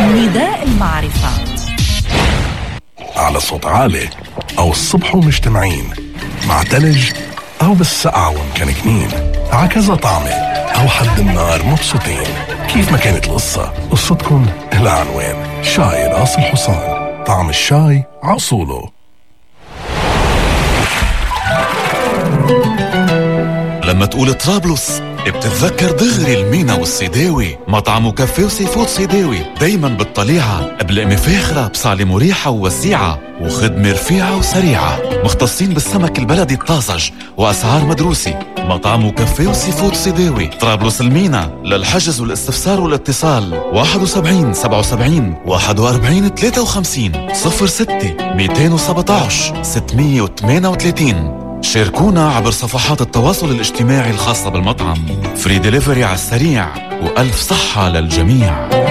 نداء المعرفة على صوت عالي أو الصبح ومجتمعين مع تلج أو بالسقعة ومكنكنين عكذا طعمة أو حد النار مبسوطين. كيف ما كانت القصة قصتكن إلى عنوان شاي راس الحصان. طعم الشاي عصوله. لما تقول طرابلس بتتذكر دغري المينا والصيداوي. مطعم وكافيه وسي فود صيداوي دايما بالطليعة، بلقمة فاخرة بصالة مريحة ووسيعة وخدمة رفيعة وسريعة، مختصين بالسمك البلدي الطازج وأسعار مدروسة. مطعم وكافيه وسي فود صيداوي طرابلس المينا. للحجز والاستفسار والاتصال 71 77 41 53 06 217 638. شاركونا عبر صفحات التواصل الاجتماعي الخاصة بالمطعم. فري ديليفري على السريع وألف صحة للجميع.